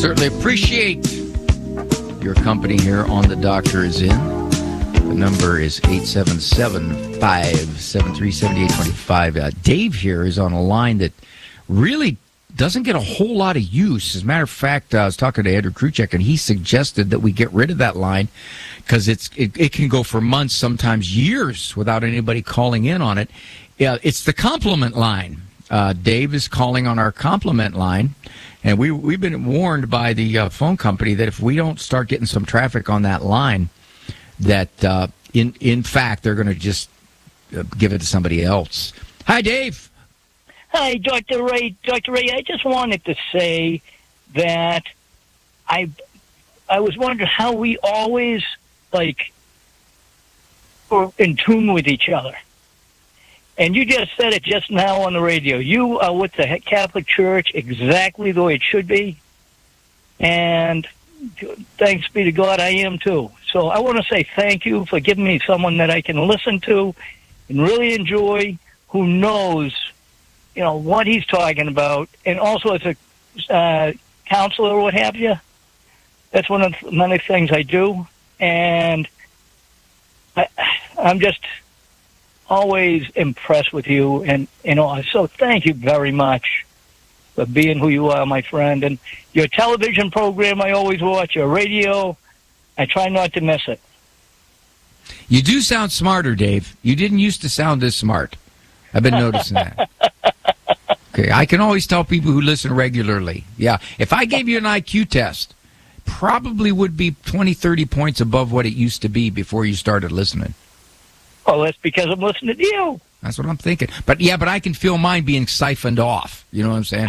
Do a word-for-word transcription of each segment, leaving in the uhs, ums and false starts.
Certainly appreciate your company here on The Doctor Is In. The number is eight seven seven, five seven three, seven eight two five. Uh, Dave here is on a line that really doesn't get a whole lot of use. As a matter of fact, uh, I was talking to Andrew Kruchek, and he suggested that we get rid of that line because it's it, it can go for months, sometimes years, without anybody calling in on it. Yeah, it's the compliment line. Uh, Dave is calling on our compliment line, and we, we've been warned by the uh, phone company that if we don't start getting some traffic on that line, that uh, in in fact they're going to just uh, give it to somebody else. Hi, Dave. Hi, Doctor Ray. Doctor Ray, I just wanted to say that I I was wondering how we always, like, were in tune with each other. And you just said it just now on the radio. You are with the Catholic Church exactly the way it should be. And thanks be to God, I am too. So I want to say thank you for giving me someone that I can listen to and really enjoy, who knows, you know, what he's talking about. And also as a uh, counselor or what have you, that's one of the many things I do. And I, I'm just always impressed with you. And, you know, so thank you very much for being who you are, my friend. And your television program I always watch, your radio, I try not to miss it. You do sound smarter, Dave. You didn't used to sound this smart. I've been noticing that. Okay, I can always tell people who listen regularly. Yeah, if I gave you an I Q test, probably would be twenty, thirty points above what it used to be before you started listening. Oh, that's because I'm listening to you. That's what I'm thinking. But yeah, but I can feel mine being siphoned off. You know what I'm saying?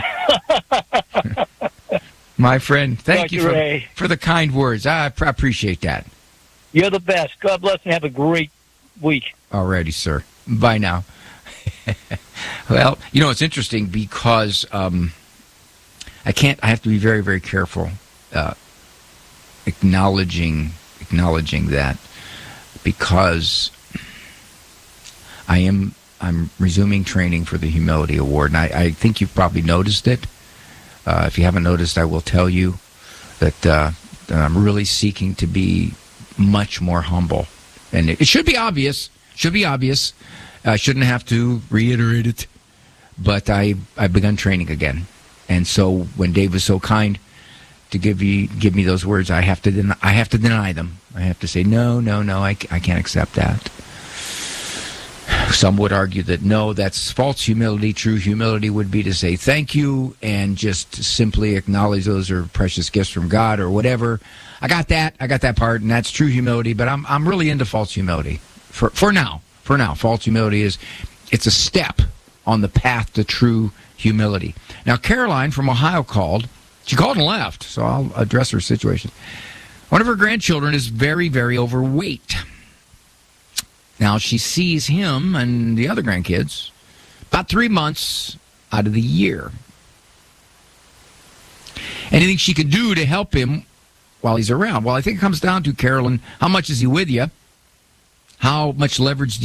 My friend, thank Doctor you for, Ray. for the kind words. I pr- appreciate that. You're the best. God bless and have a great week. Alrighty, sir. Bye now. Well, you know, it's interesting because um, I can't, I have to be very, very careful uh, acknowledging, acknowledging that because I am, I'm resuming training for the Humility Award. And I, I think you've probably noticed it. Uh, if you haven't noticed, I will tell you that, uh, that I'm really seeking to be much more humble. And it, it should be obvious, should be obvious. I shouldn't have to reiterate it, but I, I've begun training again. And so when Dave was so kind to give you, give me those words, I have to den- I have to deny them. I have to say, no, no, no, I, I can't accept that. Some would argue that, no, that's false humility. True humility would be to say thank you and just simply acknowledge those are precious gifts from God or whatever. I got that. I got that part, and that's true humility, but I'm I'm really into false humility for for now. For now, false humility is, it's a step on the path to true humility. Now, Caroline from Ohio called. She called and left, so I'll address her situation. One of her grandchildren is very, very overweight. Now, she sees him and the other grandkids about three months out of the year. Anything she could do to help him while he's around? Well, I think it comes down to, Carolyn, how much is he with you? How much leverage do